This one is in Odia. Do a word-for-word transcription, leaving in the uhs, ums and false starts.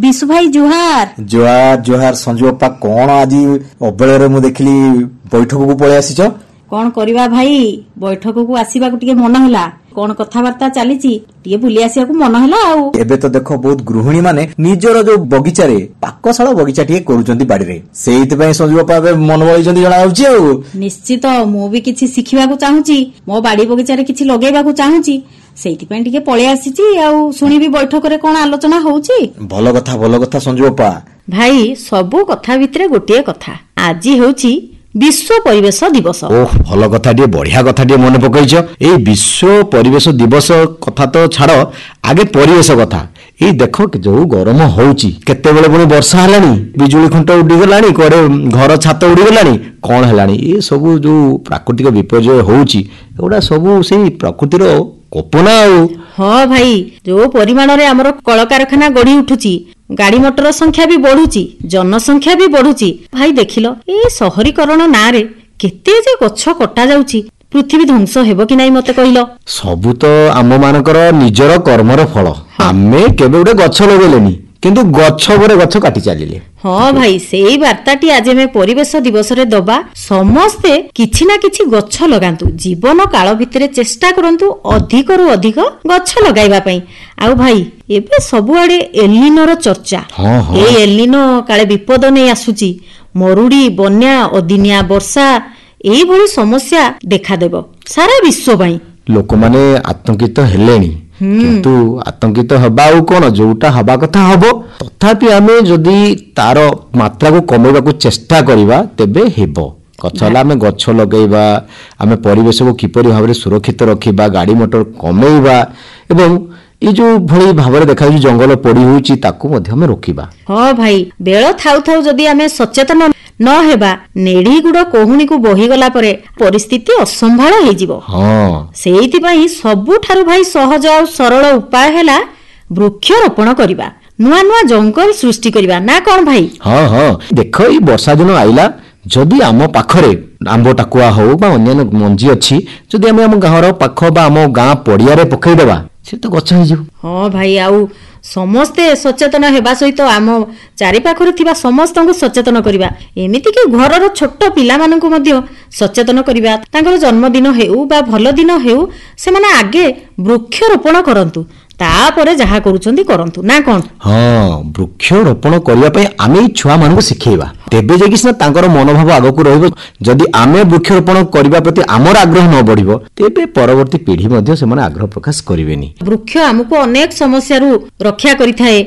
ବିଶୁ ଭାଇ ଜୁହାର। ଜୁହାର ଜୁହାର। ସଞ୍ଜୁ ବାପା କଣ ଆଜି ଅବେଳରେ ମୁଁ ଦେଖିଲି ବୈଠକକୁ ପଳେଇ ଆସିଛ? କଣ କରିବା ଭାଇ, ବୈଠକକୁ ଆସିବାକୁ ଟିକେ ମନ ହେଲା। କଣ କଥାବାର୍ତ୍ତା ଚାଲିଛି ଟିକେ ବୁଲି ଆସିବାକୁ ମନ ହେଲା। ଆଉ ଏବେ ତ ଦେଖ ବହୁତ ଗୃହିଣୀ ମାନେ ନିଜର ଯୋଉ ବଗିଚାରେ ପାକଶାଳ ବଗିଚା ଟିକେ କରୁଛନ୍ତି ବାଡିରେ, ସେଇଥିପାଇଁ ସଞ୍ଜୁ ବାପା ଏବେ ମନ ବଳେଇଛନ୍ତି ଜଣା ଯାଉଛି। ଆଉ ନିଶ୍ଚିତ ମୁଁ ବି କିଛି ଶିଖିବାକୁ ଚାହୁଁଛି, ମୋ ବାଡି ବଗିଚାରେ କିଛି ଲଗେଇବାକୁ ଚାହୁଁଛି, ସେଇଥିପାଇଁ ଟିକେ ପଳେଇ ଆସିଛି। ଆଉ ଶୁଣିବି ବୈଠକରେ କଣ ଆଲୋଚନା ହଉଛି। ଭଲ କଥା ଭଲ କଥା ସଞ୍ଜୁ ବାପା। ଭାଇ ସବୁ କଥା ଭିତରେ ଗୋଟିଏ କଥା, ଆଜି ହେଉଛି ବିଶ୍ୱ ପରିବେଶ ଦିବସ। ଓହ ଭଲ କଥା ଟିକେ, ବଢିଆ କଥା ଟିକେ ମନେ ପକେଇଛ। ଏଇ ବିଶ୍ୱ ପରିବେଶ ଦିବସ କଥା ତ ଛାଡ, ଆଗେ ପରିବେଶ କଥା। ଏଇ ଦେଖ ଯୋଉ ଗରମ ହଉଛି, କେତେବେଳେ ପୁଣି ବର୍ଷା ହେଲାଣି, ବିଜୁଳି ଖୁଣ୍ଟ ଉଡିଗଲାଣି, କୁଆଡେ ଘର ଛାତ ଉଡିଗଲାଣି, କଣ ହେଲାଣି। ଏ ସବୁ ଯୋଉ ପ୍ରାକୃତିକ ବିପର୍ଯ୍ୟୟ ହଉଛି, ଏଗୁଡା ସବୁ ସେଇ ପ୍ରକୃତିର କୋପନା। ଆଉ ହଁ ଭାଇ, ଯୋଉ ପରିମାଣରେ ଆମର କଳକାରଖାନା ଗଢି ଉଠୁଛି, ଗାଡି ମଟର ସଂଖ୍ୟା ବି ବଢୁଛି, ଜନସଂଖ୍ୟା ବି ବଢୁଛି। ଭାଇ ଦେଖିଲ ଏ ସହରୀକରଣ ନାଁରେ କେତେ ଯେ ଗଛ କଟା ଯାଉଛି, ପୃଥିବୀ ଧ୍ୱଂସ ହେବ କି ନାଇଁ ମତେ କହିଲ? ସବୁ ତ ଆମ ମାନଙ୍କର ନିଜର କର୍ମର ଫଳ। ଆମେ କେବେ ଗୋଟେ ଗଛ ଲଗେଇଲେନି, କିନ୍ତୁ ଗଛ ପରେ ଗଛ କାଟି ଚାଲିଲେ। ହଁ ଭାଇ, ସେଇ ବାର୍ତ୍ତାଟି ଆଜି ଆମେ ପରିବେଶ ଦିବସରେ ଦବା। ସମସ୍ତେ କିଛି ନା କିଛି ଗଛ ଲଗାନ୍ତୁ, ଜୀବନ କାଳ ଭିତରେ ଚେଷ୍ଟା କରନ୍ତୁ ଅଧିକରୁ ଅଧିକ ଗଛ ଲଗାଇବା ପାଇଁ। ଆଉ ଭାଇ ଏବେ ସବୁଆଡେ ଏଲିନୋର ଚର୍ଚ୍ଚା। ଏଇ ଏଲିନୋ କାଳେ ବିପଦ ନେଇ ଆସୁଛି, ମରୁଡି, ବନ୍ୟା, ଅଦିନିଆ ବର୍ଷା ଏଇଭଳି ସମସ୍ୟା ଦେଖାଦେବ ସାରା ବିଶ୍ୱ ପାଇଁ। ଲୋକମାନେ ଆତଙ୍କିତ ହେଲେଣି, କିନ୍ତୁ ଆତଙ୍କିତ ହେବା ଆଉ କଣ, ଯୋଉଟା ହବା କଥା ହବ। ତଥାପି ଆମେ ଯଦି ତାର ମାତ୍ରାକୁ କମେଇବାକୁ ଚେଷ୍ଟା କରିବା ତେବେ ହେବ। ଗଛ ହେଲା ଆମେ ଗଛ ଲଗେଇବା, ଆମେ ପରିବେଶକୁ କିପରି ଭାବରେ ସୁରକ୍ଷିତ ରଖିବା, ଗାଡି ମଟର କମେଇବା, ଏବଂ ଏଇ ଯୋଉ ଭଳି ଭାବରେ ଦେଖାଯାଉଛି ଜଙ୍ଗଲ ପୋଡି ହଉଛି, ତାକୁ ମଧ୍ୟ ଆମେ ରୋକିବା। ହଁ ଭାଇ, ବେଳ ଥାଉ ଥାଉ ଯଦି ଆମେ ସଚେତନ ନ ହେବା, ନେଢି ଗୁଡ କୋହୁଣୀକୁ ବୋହିଗଲା ପରେ ପରିସ୍ଥିତି ଅସମ୍ଭାଳ ହେଇଯିବ। ହଁ ସେଇଥିପାଇଁ ସବୁଠାରୁ ଭାଇ ସହଜ ଆଉ ସରଳ ଉପାୟ ହେଲା ବୃକ୍ଷରୋପଣ କରିବା, ନୂଆ ନୂଆ ଜଙ୍ଗଲ ସୃଷ୍ଟି କରିବା, ନା କଣ ଭାଇ? ହଁ ହଁ ଦେଖ, ଏଇ ବର୍ଷା ଦିନ ଆଇଲା, ଯଦି ଆମ ପାଖରେ ଆମ୍ବ ଟାକୁଆ ହଉ ବା ଅନ୍ୟାନ୍ୟ ମଞ୍ଜି ଅଛି, ଯଦି ଆମେ ଆମ ଘର ପାଖ ବା ଆମ ଗାଁ ପଡିଆରେ ପକେଇଦବା, ସେ ତ ଗଛ ହେଇଯିବ। ହଁ ଭାଇ, ଆଉ ସମସ୍ତେ ସଚେତନ ହେବା ସହିତ ଆମ ଚାରିପାଖରେ ଥିବା ସମସ୍ତଙ୍କୁ ସଚେତନ କରିବା, ଏମିତିକି ଘରର ଛୋଟ ପିଲାମାନଙ୍କୁ ମଧ୍ୟ ସଚେତନ କରିବା। ତାଙ୍କର ଜନ୍ମଦିନ ହେଉ ବା ଭଲ ଦିନ ହେଉ, ସେମାନେ ଆଗେ ବୃକ୍ଷରୋପଣ କରନ୍ତୁ, ତାପରେ ଯାହା କରୁଛନ୍ତି କରନ୍ତୁ, ନା କଣ? ହଁ, ବୃକ୍ଷରୋପଣ କରିବା ପାଇଁ ଆମେ ଏଇ ଛୁଆ ମାନଙ୍କୁ ଶିଖେଇବା, ତେବେ ଯାଇକି ସିନା ତାଙ୍କର ମନୋଭାବ ଆଗକୁ ରହିବ। ଯଦି ଆମେ ବୃକ୍ଷରୋପଣ କରିବା ପ୍ରତି ଆମର ଆଗ୍ରହ ନ ବଢିବ, ତେବେ ପରବର୍ତ୍ତୀ ପିଢି ମଧ୍ୟ ସେମାନେ ଆଗ୍ରହ ପ୍ରକାଶ କରିବେନି। ବୃକ୍ଷ ଆମକୁ ଅନେକ ସମସ୍ୟାରୁ ରକ୍ଷା କରିଥାଏ।